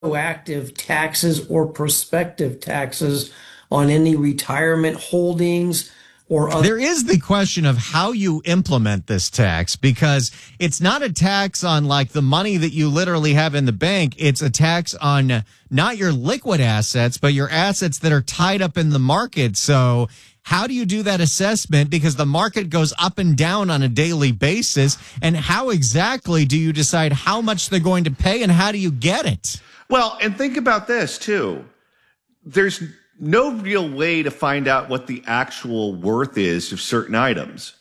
retroactive taxes or prospective taxes on any retirement holdings or other. There is the question of how you implement this tax, because it's not a tax on like the money that you literally have in the bank. It's a tax on not your liquid assets, but your assets that are tied up in the market. So how do you do that assessment? Because the market goes up and down on a daily basis. And how exactly do you decide how much they're going to pay, and how do you get it? Well, and think about this too. There's no real way to find out what the actual worth is of certain items.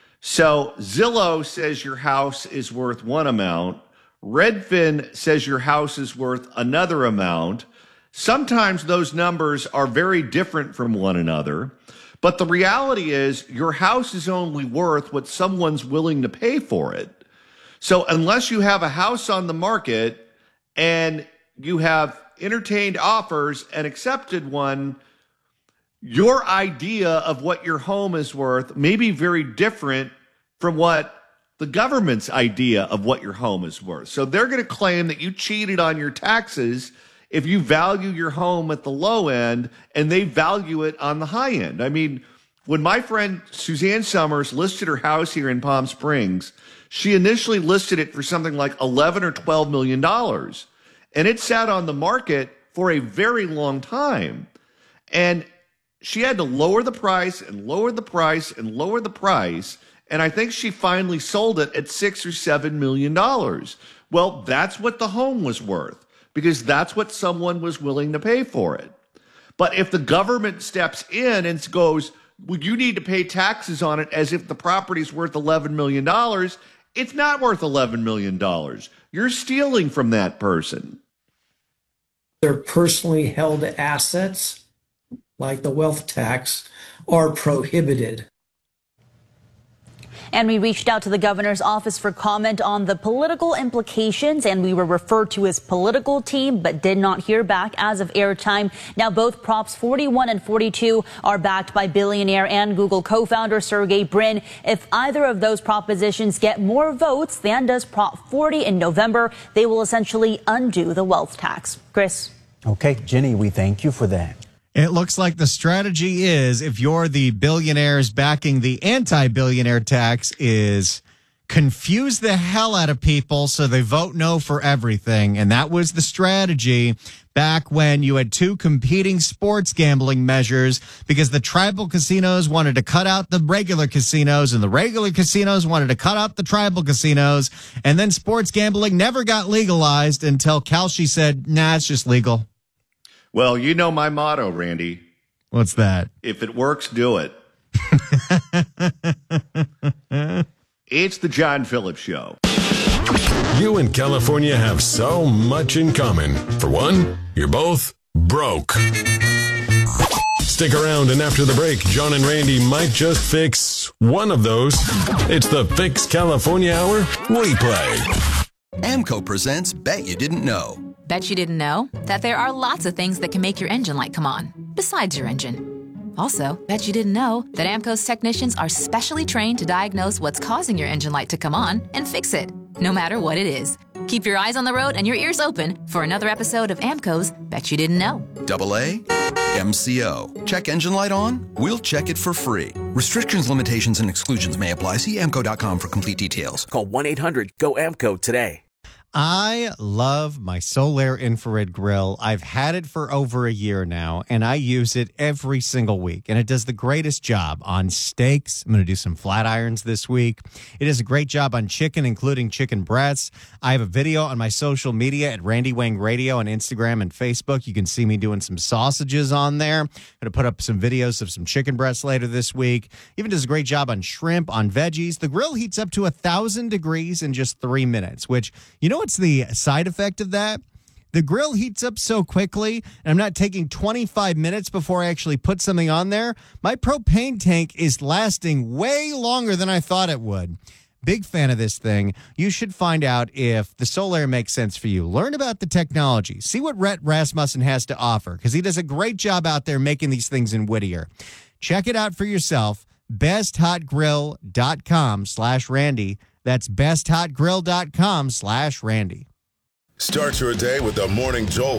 So Zillow says your house is worth one amount. Redfin says your house is worth another amount. Sometimes those numbers are very different from one another. But the reality is your house is only worth what someone's willing to pay for it. So unless you have a house on the market and you have entertained offers and accepted one, your idea of what your home is worth may be very different from what the government's idea of what your home is worth. So they're going to claim that you cheated on your taxes if you value your home at the low end and they value it on the high end. I mean, when my friend Suzanne Summers listed her house here in Palm Springs, she initially listed it for something like $11 or $12 million. And it sat on the market for a very long time. And she had to lower the price and lower the price and lower the price. And I think she finally sold it at $6 or $7 million. Well, that's what the home was worth, because that's what someone was willing to pay for it. But if the government steps in and goes, well, you need to pay taxes on it as if the property's worth $11 million, it's not worth $11 million. You're stealing from that person. Their personally held assets, like the wealth tax, are prohibited. And we reached out to the governor's office for comment on the political implications, and we were referred to as political team, but did not hear back as of airtime. Now, both Props 41 and 42 are backed by billionaire and Google co-founder Sergey Brin. If either of those propositions get more votes than does Prop 40 in November, they will essentially undo the wealth tax. Chris. Okay, Jenny, we thank you for that. It looks like the strategy is, if you're the billionaires backing the anti-billionaire tax, is confuse the hell out of people so they vote no for everything. And that was the strategy back when you had two competing sports gambling measures, because the tribal casinos wanted to cut out the regular casinos and the regular casinos wanted to cut out the tribal casinos. And then sports gambling never got legalized until Kalshi said, nah, it's just legal. Well, you know my motto, Randy. What's that? If it works, do it. It's the John Phillips Show. You and California have so much in common. For one, you're both broke. Stick around, and after the break, John and Randy might just fix one of those. It's the Fix California Hour replay. AMCO presents Bet You Didn't Know. Bet you didn't know that there are lots of things that can make your engine light come on, besides your engine. Also, bet you didn't know that AMCO's technicians are specially trained to diagnose what's causing your engine light to come on and fix it, no matter what it is. Keep your eyes on the road and your ears open for another episode of AMCO's Bet You Didn't Know. AA MCO. Check engine light on? We'll check it for free. Restrictions, limitations, and exclusions may apply. See AMCO.com for complete details. Call 1-800-GO-AMCO today. I love my Solaire infrared grill. I've had it for over a year now, and I use it every single week, and it does the greatest job on steaks. I'm going to do some flat irons this week. It does a great job on chicken, including chicken breasts. I have a video on my social media at Randy Wang Radio on Instagram and Facebook. You can see me doing some sausages on there. I'm going to put up some videos of some chicken breasts later this week. Even does a great job on shrimp, on veggies. The grill heats up to 1,000 degrees in just 3 minutes, which, you know, what's the side effect of that? The grill heats up so quickly, and I'm not taking 25 minutes before I actually put something on there. My propane tank is lasting way longer than I thought it would. Big fan of this thing. You should find out if the Solaire makes sense for you. Learn about the technology. See what Rhett Rasmussen has to offer, because he does a great job out there making these things in Whittier. Check it out for yourself. BestHotGrill.com/Randy. That's besthotgrill.com/Randy. Start your day with the Morning Jolt